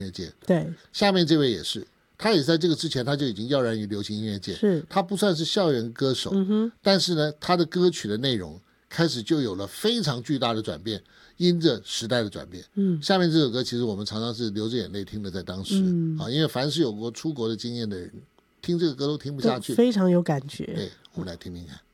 乐界。 对， 下面这位也是，他也是在这个之前他就已经耀然于流行音乐界， 是他不算是校园歌手，但是呢他的歌曲的内容开始就有了非常巨大的转变，因着时代的转变。下面这首歌其实我们常常是流着眼泪听的，在当时，因为凡是有过出国的经验的人听这个歌都听不下去， 非常有感觉。 对，我们来听听看。